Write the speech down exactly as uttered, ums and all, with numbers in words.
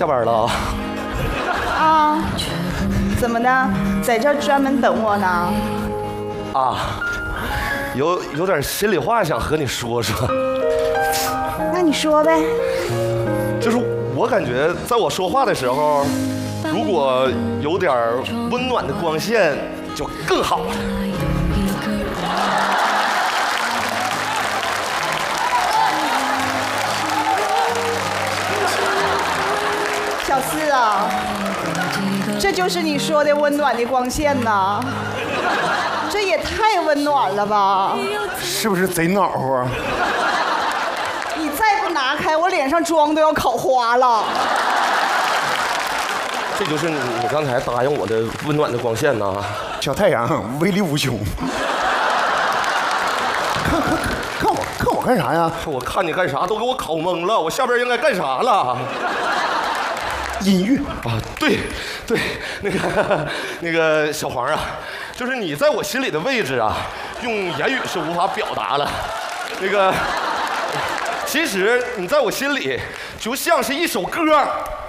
下班了啊。 啊？怎么的，在这儿专门等我呢？ 啊，有有点心里话想和你说说。 那你说呗。 就是我感觉，在我说话的时候，如果有点温暖的光线，就更好了。 小四啊，这就是你说的温暖的光线呐？这也太温暖了吧！ 是不是贼暖和啊？ 你再不拿开，我脸上妆都要烤花了。 这就是你你刚才答应我的温暖的光线呐。 小太阳威力无穷。看看看我看我干啥呀？ 我看你干啥都给我烤懵了，我下边应该干啥了？ 音乐啊，对对，那个那个小黄啊，就是你在我心里的位置啊，用言语是无法表达了。那个，其实你在我心里就像是一首歌。